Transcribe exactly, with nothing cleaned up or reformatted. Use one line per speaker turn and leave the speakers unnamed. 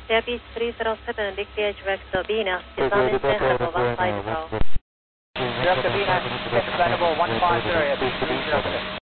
Airbus three zero seven, Liquid Vector Venus, design Center one five zero.
Vector Venus, expendable one five zero, Airbus three zero seven.